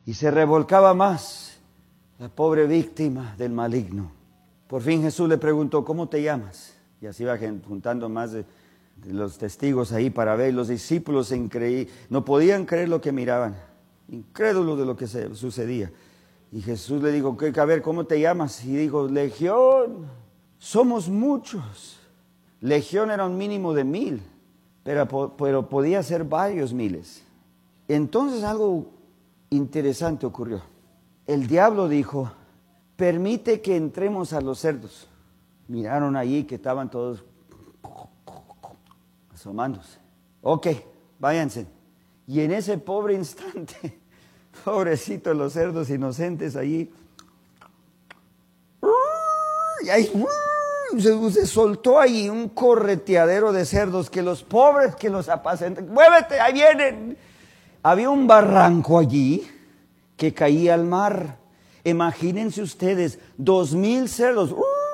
Y se revolcaba más la pobre víctima del maligno. Por fin Jesús le preguntó, ¿cómo te llamas? Y así iba juntando más de los testigos ahí para ver. Los discípulos no podían creer lo que miraban, incrédulos de lo que sucedía. Y Jesús le dijo, a ver, ¿cómo te llamas? Y dijo, Legión, somos muchos. Legión era un mínimo de 1000, pero podía ser varios miles. Entonces algo interesante ocurrió. El diablo dijo, permite que entremos a los cerdos. Miraron allí que estaban todos asomándose. Ok, váyanse. Y en ese pobre instante, pobrecitos los cerdos inocentes allí, y ahí se soltó ahí un correteadero de cerdos que los pobres que los apacentan, muévete, ahí vienen. Había un barranco allí que caía al mar. Imagínense ustedes, 2000 cerdos.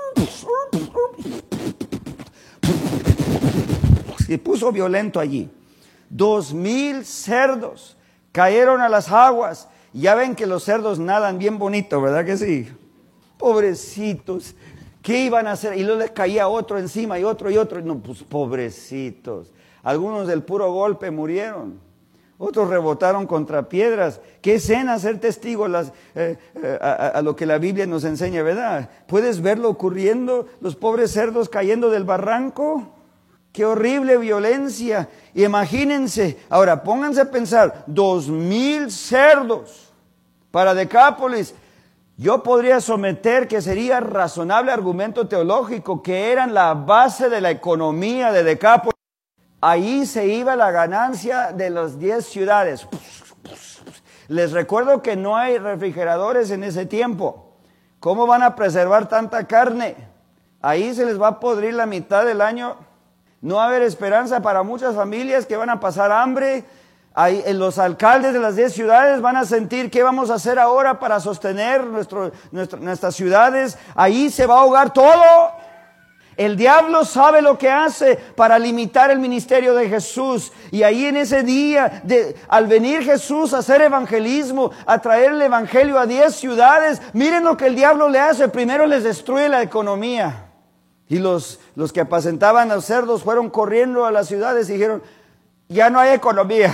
Se puso violento allí. 2000 cerdos cayeron a las aguas. Ya ven que los cerdos nadan bien bonito, ¿verdad que sí? Pobrecitos. ¿Qué iban a hacer? Y luego les caía otro encima y otro y otro. No, pues pobrecitos. Algunos del puro golpe murieron. Otros rebotaron contra piedras. Qué escena ser testigo a lo que la Biblia nos enseña, ¿verdad? ¿Puedes verlo ocurriendo? Los pobres cerdos cayendo del barranco. ¡Qué horrible violencia! Imagínense, ahora pónganse a pensar, 2000 cerdos para Decápolis. Yo podría someter que sería razonable argumento teológico que eran la base de la economía de Decápolis. Ahí se iba la ganancia de las 10 ciudades. Les recuerdo que no hay refrigeradores en ese tiempo. ¿Cómo van a preservar tanta carne? Ahí se les va a podrir la mitad del año. No va a haber esperanza para muchas familias que van a pasar hambre. Ahí, los alcaldes de las 10 ciudades van a sentir qué vamos a hacer ahora para sostener nuestras ciudades. Ahí se va a ahogar todo. El diablo sabe lo que hace para limitar el ministerio de Jesús. Y ahí en ese día, al venir Jesús a hacer evangelismo, a traer el evangelio a 10 ciudades, miren lo que el diablo le hace. Primero les destruye la economía. Y los que apacentaban a los cerdos fueron corriendo a las ciudades y dijeron, ya no hay economía.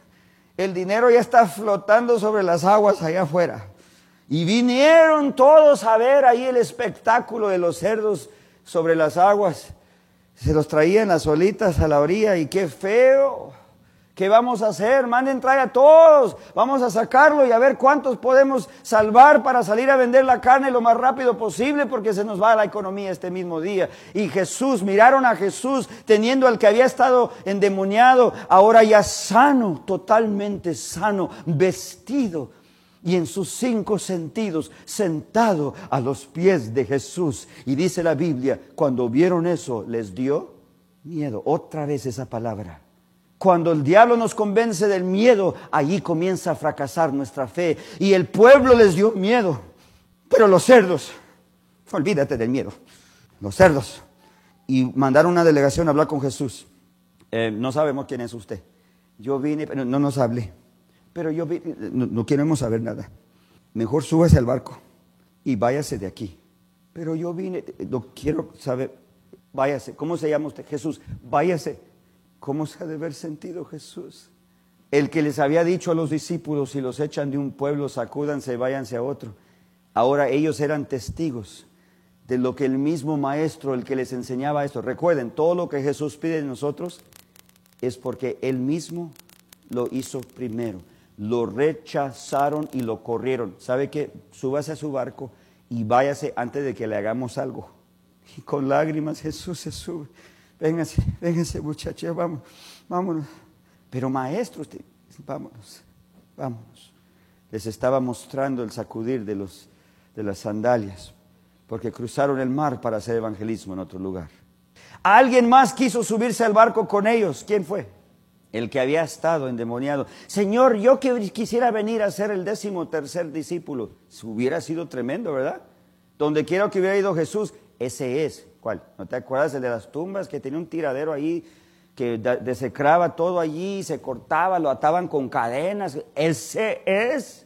El dinero ya está flotando sobre las aguas allá afuera. Y vinieron todos a ver ahí el espectáculo de los cerdos sobre las aguas. Se los traían las olitas a la orilla y qué feo. ¿Qué vamos a hacer? Manden traer a todos. Vamos a sacarlo y a ver cuántos podemos salvar para salir a vender la carne lo más rápido posible porque se nos va la economía este mismo día. Y Jesús, miraron a Jesús teniendo al que había estado endemoniado, ahora ya sano, totalmente sano, vestido y en sus 5 sentidos, sentado a los pies de Jesús. Y dice la Biblia, cuando vieron eso, les dio miedo. Otra vez esa palabra. Cuando el diablo nos convence del miedo, allí comienza a fracasar nuestra fe. Y el pueblo les dio miedo. Pero los cerdos, olvídate del miedo. Los cerdos. Y mandaron una delegación a hablar con Jesús. No sabemos quién es usted. Yo vine, pero no nos hable. Pero yo vine, no queremos saber nada. Mejor súbase al barco y váyase de aquí. Pero yo vine, no quiero saber. Váyase. ¿Cómo se llama usted? Jesús. Váyase. ¿Cómo se ha de haber sentido Jesús? El que les había dicho a los discípulos, si los echan de un pueblo, sacúdanse, váyanse a otro. Ahora ellos eran testigos de lo que el mismo maestro, el que les enseñaba esto. Recuerden, todo lo que Jesús pide de nosotros es porque Él mismo lo hizo primero. Lo rechazaron y lo corrieron. ¿Sabe qué? Súbase a su barco y váyase antes de que le hagamos algo. Y con lágrimas Jesús se sube. Vénganse muchachos, vámonos. Pero maestro, vámonos. Les estaba mostrando el sacudir de las sandalias, porque cruzaron el mar para hacer evangelismo en otro lugar. Alguien más quiso subirse al barco con ellos. ¿Quién fue? El que había estado endemoniado. Señor, yo quisiera venir a ser el 13º discípulo. Hubiera sido tremendo, ¿verdad? Donde quiera que hubiera ido Jesús, ese es. ¿Cuál? ¿No te acuerdas el de las tumbas que tenía un tiradero ahí que desecraba todo allí, se cortaba, lo ataban con cadenas? Ese es.